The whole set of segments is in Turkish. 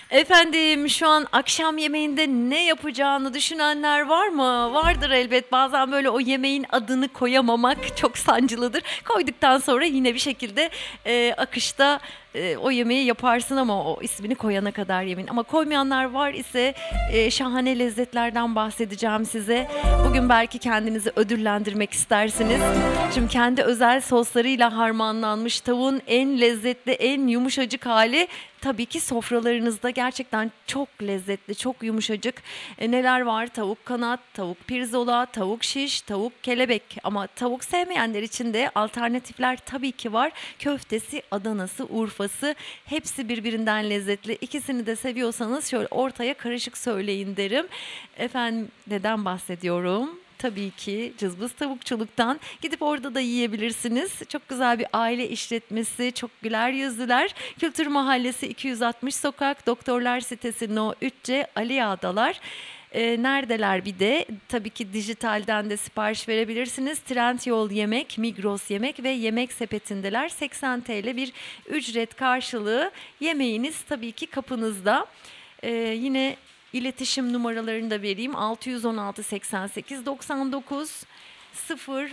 Efendim şu an akşam yemeğinde ne yapacağını düşünenler var mı? Vardır elbet. Bazen böyle o yemeğin adını koyamamak çok sancılıdır. Koyduktan sonra yine bir şekilde akışta o yemeği yaparsın ama o ismini koyana kadar yemin. Ama koymayanlar var ise şahane lezzetlerden bahsedeceğim size. Bugün belki kendinizi ödüllendirmek istersiniz. Şimdi kendi özel soslarıyla harmanlanmış tavuğun en lezzetli, en yumuşacık hali tabii ki sofralarınızda gerçekten çok lezzetli, çok yumuşacık. Neler var? Tavuk kanat, tavuk pirzola, tavuk şiş, tavuk kelebek. Ama tavuk sevmeyenler için de alternatifler tabii ki var. Köftesi, Adanası, Urfası hepsi birbirinden lezzetli. İkisini de seviyorsanız şöyle ortaya karışık söyleyin derim. Efendim neden bahsediyorum? Tabii ki Cızbız Tavukçuluk'tan gidip orada da yiyebilirsiniz. Çok güzel bir aile işletmesi, çok güler yüzlüler. Kültür Mahallesi 260 Sokak, Doktorlar Sitesi No 3C, Ali Ağalar. Neredeler bir de? Tabii ki dijitalden de sipariş verebilirsiniz. Trendyol Yemek, Migros Yemek ve Yemek Sepeti'ndeler. 80 TL bir ücret karşılığı yemeğiniz tabii ki kapınızda. Yine İletişim numaralarını da vereyim. 616 88 99 0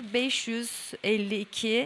552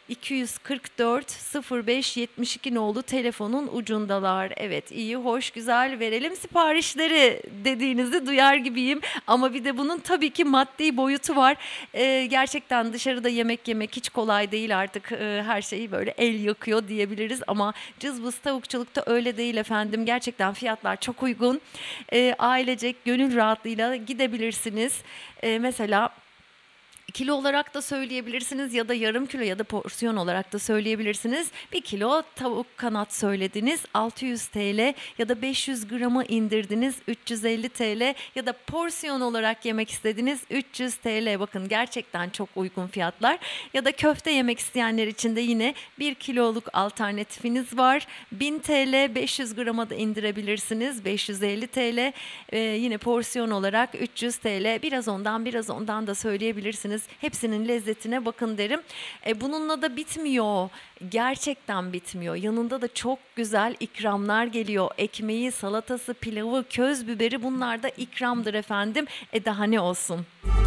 244 05 72 nolu telefonun ucundalar. Evet, iyi, hoş, güzel, verelim siparişleri dediğinizi duyar gibiyim. Ama bir de bunun tabii ki maddi boyutu var. Gerçekten dışarıda yemek yemek hiç kolay değil artık. Her şeyi böyle el yakıyor diyebiliriz. Ama Cızbız Tavukçuluk'ta öyle değil efendim. Gerçekten fiyatlar çok uygun. Ailecek gönül rahatlığıyla gidebilirsiniz. Mesela kilo olarak da söyleyebilirsiniz ya da yarım kilo ya da porsiyon olarak da söyleyebilirsiniz. 1 kilo tavuk kanat söylediniz 600 TL ya da 500 gramı indirdiniz 350 TL ya da porsiyon olarak yemek istediniz 300 TL. Bakın gerçekten çok uygun fiyatlar. Ya da köfte yemek isteyenler için de yine 1 kiloluk alternatifiniz var. 1000 TL 500 grama da indirebilirsiniz 550 TL. Yine porsiyon olarak 300 TL, biraz ondan biraz ondan da söyleyebilirsiniz. Hepsinin lezzetine bakın derim. Bununla da bitmiyor. Gerçekten bitmiyor. Yanında da çok güzel ikramlar geliyor. Ekmeği, salatası, pilavı, köz biberi, bunlar da ikramdır efendim. Daha ne olsun?